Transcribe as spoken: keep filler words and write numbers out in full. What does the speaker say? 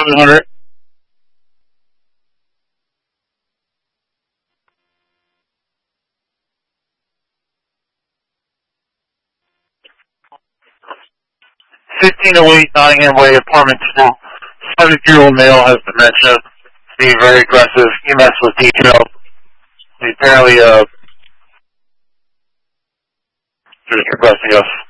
seven hundred. fifteen oh eight Nottingham Way, apartment two. seventy-year-old male has dementia. Being very aggressive. E M S was detailed. He apparently uh, just requesting us.